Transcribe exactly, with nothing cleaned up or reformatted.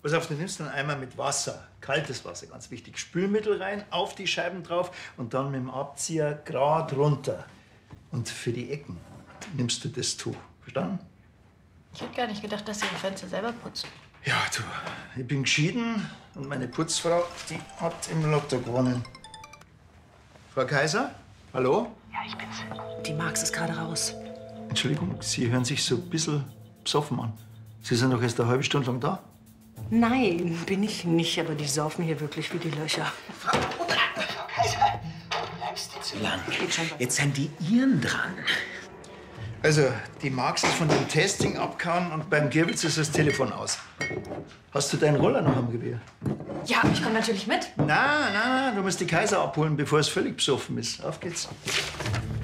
Pass auf, du nimmst einen Eimer mit Wasser, kaltes Wasser, ganz wichtig. Spülmittel rein, auf die Scheiben drauf und dann mit dem Abzieher gerade runter. Und für die Ecken nimmst du das Tuch. Verstanden? Ich hätte gar nicht gedacht, dass Sie Ihre Fenster selber putzen. Ja, du, ich bin geschieden und meine Putzfrau, die hat im Lotto gewonnen. Frau Kaiser? Hallo? Ja, ich bin's. Die Marx ist gerade raus. Entschuldigung, Sie hören sich so ein bisschen besoffen an. Sie sind doch erst eine halbe Stunde lang da. Nein, bin ich nicht, aber die saufen hier wirklich wie die Löcher. Frau Kaiser, du bleibst dir zu lang. Jetzt sind die Iren dran. Also, die Marx ist von dem Testing abgehauen und beim Girbels ist das Telefon aus. Hast du deinen Roller noch am Gewehr? Ja, ich komme natürlich mit. Nein, nein, nein, du musst die Kaiser abholen, bevor es völlig besoffen ist. Auf geht's.